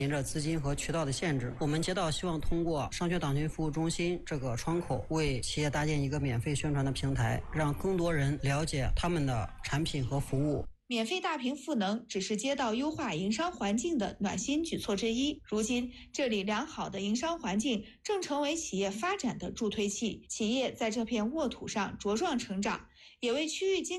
因着资金和渠道的限制，我们街道希望通过商学党群服务中心这个窗口，为企业搭建一个免费宣传的平台，让更多人了解他们的产品和服务。 免费大屏赋能只是街道优化营商环境的暖心举措之一，如今这里良好的营商环境正成为企业发展的助推器，企业在这片沃土上茁壮成长，也为区域经